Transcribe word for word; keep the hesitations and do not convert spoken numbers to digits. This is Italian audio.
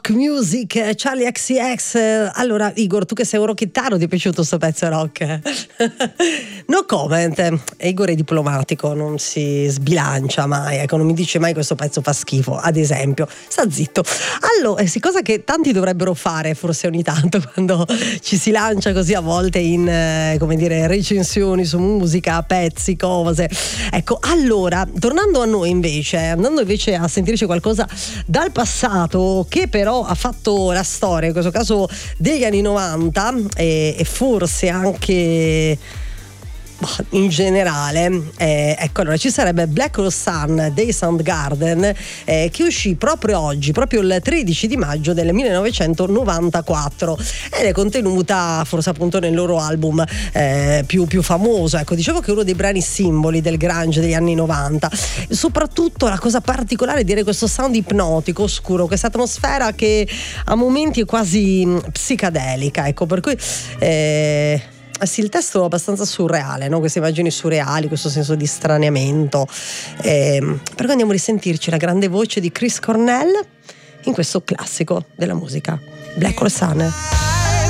Rock Music, Charlie X C X. Allora Igor, tu che sei un rocchettaro, ti è piaciuto sto pezzo rock? No comment. Igor è diplomatico, non si sbilancia mai, ecco, non mi dice mai questo pezzo fa schifo, ad esempio. Sta zitto. Allora, è cosa che tanti dovrebbero fare forse ogni tanto quando ci si lancia così a volte in, eh, come dire, recensioni su musica, pezzi, cose. Ecco, allora, tornando a noi invece, andando invece a sentirci qualcosa dal passato che però ha fatto la storia, in questo caso degli anni novanta e, e forse anche in generale, eh, ecco, allora ci sarebbe Black Hole Sun dei Soundgarden, eh, che uscì proprio oggi, proprio il tredici di maggio del millenovecentonovantaquattro, ed è contenuta forse appunto nel loro album eh, più, più famoso. Ecco, dicevo che è uno dei brani simboli del grunge degli anni novanta, soprattutto la cosa particolare è dire questo sound ipnotico, oscuro, questa atmosfera che a momenti è quasi psicadelica, ecco, per cui eh, sì, il testo è abbastanza surreale, no? Queste immagini surreali, questo senso di straniamento. Eh, per cui andiamo a risentirci la grande voce di Chris Cornell in questo classico della musica, Black Hole Sun.